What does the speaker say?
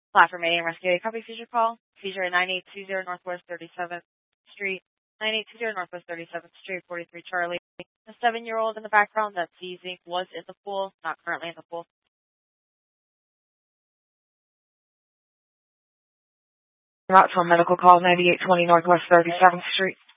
Platform 8 Rescue. Copy seizure call. Seizure at 9820 Northwest 37th Street. 9820 Northwest 37th Street, 43 Charlie. A 7-year-old in the background that's seizing was in the pool, not currently in the pool. Route to a medical call, 9820 Northwest 37th Street.